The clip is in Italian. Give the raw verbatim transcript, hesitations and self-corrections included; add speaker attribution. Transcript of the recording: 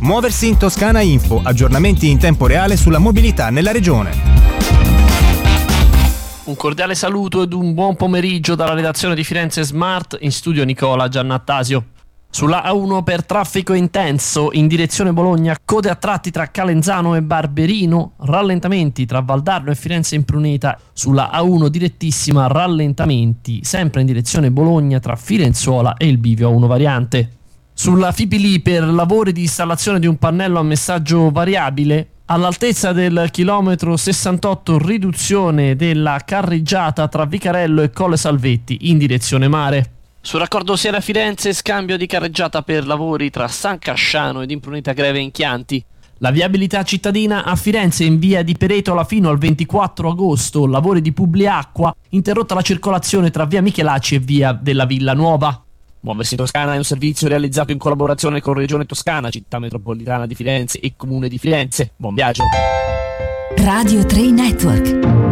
Speaker 1: Muoversi in Toscana Info, aggiornamenti in tempo reale sulla mobilità nella regione.
Speaker 2: Un cordiale saluto ed un buon pomeriggio dalla redazione di Firenze Smart, in studio Nicola Giannattasio. Sulla A uno per traffico intenso in direzione Bologna, code a tratti tra Calenzano e Barberino, rallentamenti tra Valdarno e Firenze Impruneta. Sulla A uno direttissima rallentamenti sempre in direzione Bologna tra Firenzuola e il bivio A uno variante. Sulla Fipili per lavori di installazione di un pannello a messaggio variabile, all'altezza del chilometro sessantotto riduzione della carreggiata tra Vicarello e Colle Salvetti in direzione mare. Sul raccordo Siena-Firenze, scambio di carreggiata per lavori tra San Casciano ed Impruneta Greve in Chianti. La viabilità cittadina a Firenze in via di Peretola fino al ventiquattro agosto, lavori di Publiacqua, interrotta la circolazione tra via Michelacci e via della Villa Nuova. Muoversi in Toscana è un servizio realizzato in collaborazione con Regione Toscana, Città Metropolitana di Firenze e Comune di Firenze. Buon viaggio!
Speaker 3: Radio tre Network.